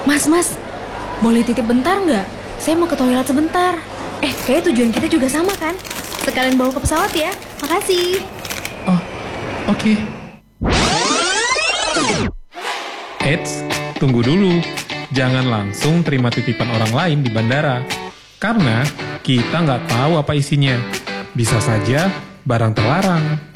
Mas, boleh titip bentar nggak? Saya mau ke toilet sebentar. Kayaknya tujuan kita juga sama kan? Sekalian bawa ke pesawat ya. Makasih. Oh, oke. Eits, tunggu dulu. Jangan langsung terima titipan orang lain di bandara. Karena kita nggak tahu apa isinya. Bisa saja barang terlarang.